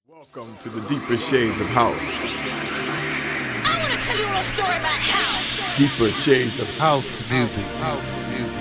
Welcome to the deeper shades of house. I want to tell you a little story about house. Deeper shades of House music. House music.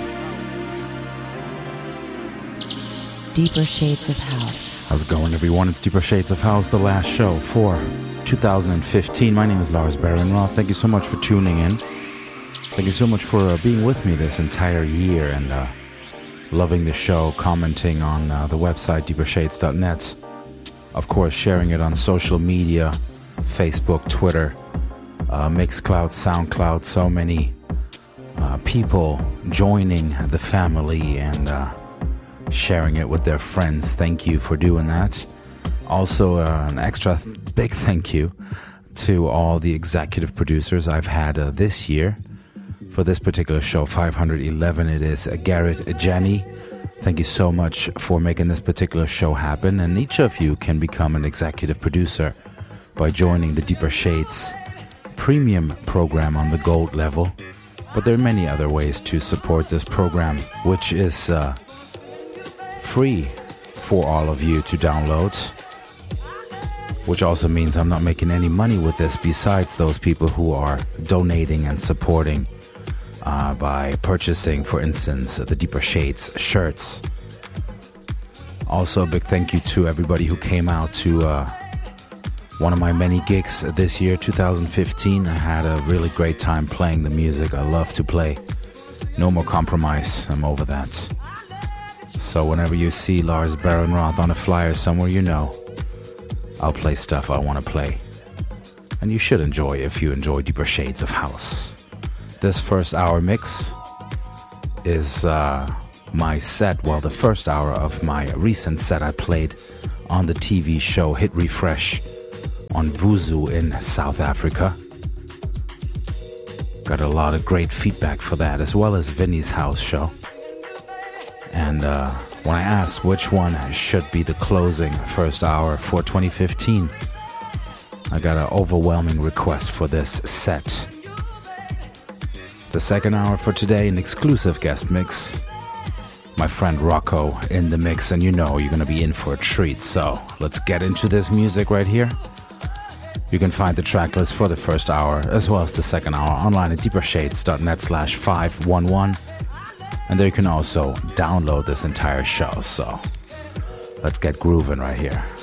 Deeper Shades of House. How's it going, everyone? It's Deeper Shades of House, the last show for 2015. My name is Lars Baron-Roth. Thank you so much for tuning in. Thank you so much for being with me this entire year and loving the show, commenting on the website, deepershades.net. Of course, sharing it on social media, Facebook, Twitter, Mixcloud, SoundCloud. So many people joining the family and sharing it with their friends. Thank you for doing that. Also, an extra big thank you to all the executive producers I've had this year. For this particular show, 511, it is Garrett, Jenny. Thank you so much for making this particular show happen. And each of you can become an executive producer by joining the Deeper Shades premium program on the gold level. But there are many other ways to support this program, which is free for all of you to download. Which also means I'm not making any money with this besides those people who are donating and supporting by purchasing, for instance, the Deeper Shades shirts. Also, a big thank you to everybody who came out to one of my many gigs this year, 2015. I had a really great time playing the music I love to play. No more compromise, I'm over that. So whenever you see Lars Baron-Roth on a flyer somewhere, you know I'll play stuff I want to play. And you should enjoy if you enjoy Deeper Shades of House. This first hour mix is my set, well, the first hour of my recent set I played on the TV show Hit Refresh on Vuzu in South Africa. Got a lot of great feedback for that, as well as Vinny's house show. And when I asked which one should be the closing first hour for 2015, I got an overwhelming request for this set. The second hour for today, an exclusive guest mix. My friend Rocco in the mix, and you know you're going to be in for a treat. So let's get into this music right here. You can find the track list for the first hour as well as the second hour online at deepershades.net/511. And there you can also download this entire show. So let's get grooving right here.